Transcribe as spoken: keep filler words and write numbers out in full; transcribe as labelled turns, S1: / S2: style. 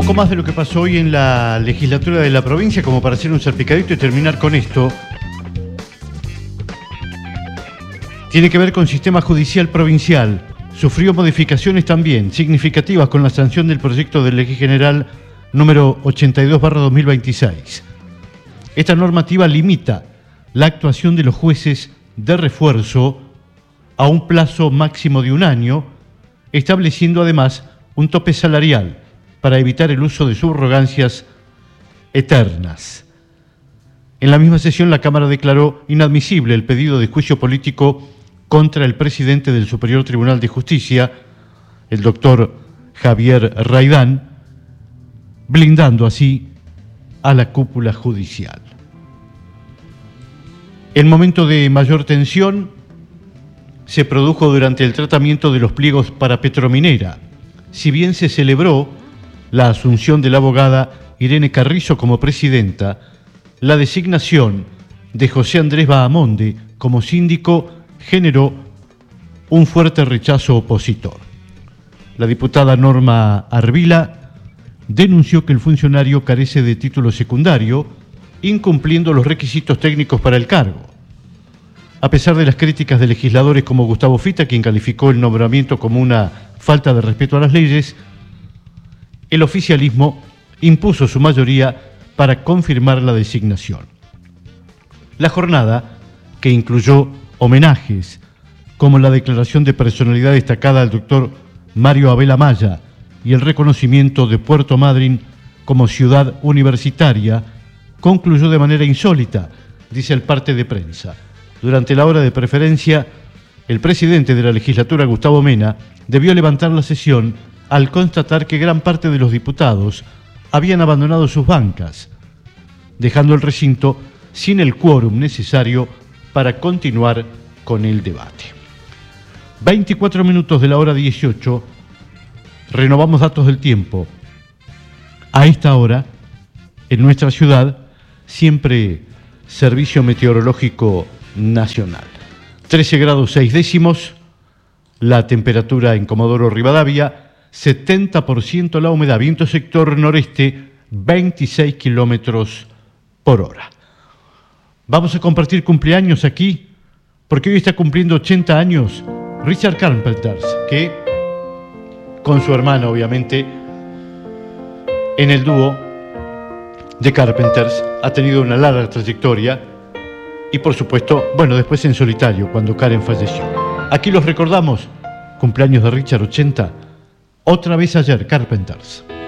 S1: poco más de lo que pasó hoy en la legislatura de la provincia, como para hacer un salpicadito y terminar con esto. Tiene que ver con sistema judicial provincial. Sufrió modificaciones también significativas con la sanción del proyecto de ley general número ochenta y dos barra dos mil veintiséis. Esta normativa limita la actuación de los jueces de refuerzo a un plazo máximo de un año, estableciendo además un tope salarial para evitar el uso de subrogancias eternas. En la misma sesión, la Cámara declaró inadmisible el pedido de juicio político contra el presidente del Superior Tribunal de Justicia, el doctor Javier Raidán, blindando así a la cúpula judicial. El momento de mayor tensión se produjo durante el tratamiento de los pliegos para Petrominera. Si bien se celebró la asunción de la abogada Irene Carrizo como presidenta, la designación de José Andrés Bahamonde como síndico generó un fuerte rechazo opositor. La diputada Norma Arvila denunció que el funcionario carece de título secundario, incumpliendo los requisitos técnicos para el cargo. A pesar de las críticas de legisladores como Gustavo Fita, quien calificó el nombramiento como una falta de respeto a las leyes, el oficialismo impuso su mayoría para confirmar la designación. La jornada, que incluyó homenajes, como la declaración de personalidad destacada al doctor Mario Abel Amaya y el reconocimiento de Puerto Madryn como ciudad universitaria, concluyó de manera insólita, dice el parte de prensa. Durante la hora de preferencia, el presidente de la legislatura, Gustavo Mena, debió levantar la sesión al constatar que gran parte de los diputados habían abandonado sus bancas, dejando el recinto sin el quórum necesario para continuar con el debate. veinticuatro minutos de la hora dieciocho, renovamos datos del tiempo. A esta hora, en nuestra ciudad, siempre Servicio Meteorológico Nacional. trece grados seis décimos, la temperatura en Comodoro Rivadavia, setenta por ciento la humedad, viento sector noreste, veintiséis kilómetros por hora. Vamos a compartir cumpleaños aquí, porque hoy está cumpliendo ochenta años Richard Carpenters, que con su hermano, obviamente, en el dúo de Carpenters ha tenido una larga trayectoria y, por supuesto, bueno, después en solitario, cuando Karen falleció. Aquí los recordamos, cumpleaños de Richard, ochenta, otra vez ayer, Carpenters.